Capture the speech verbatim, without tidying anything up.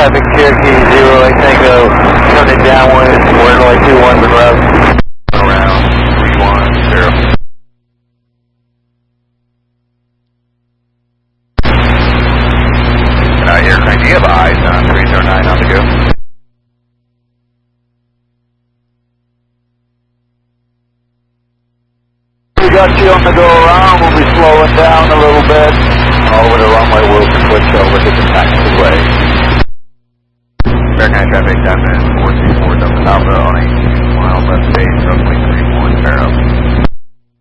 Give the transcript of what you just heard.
traffic, Cherokee zero eight Tango, turn it downwind, we're only two one Monroe. Around three one zero. And out here, crank, do you have eyes on three zero nine on the go? We got you on the go around, we'll be slowing down a little bit. Over the runway, we'll switch over to the taxiway. Fair kind of traffic, seven four two four Delta Alpha on a two mile left base, roughly three one zero.